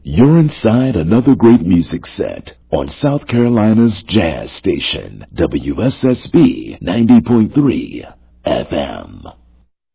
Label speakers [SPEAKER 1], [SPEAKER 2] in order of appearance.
[SPEAKER 1] You're inside another great music set on South Carolina's jazz station, WSSB 90.3 FM.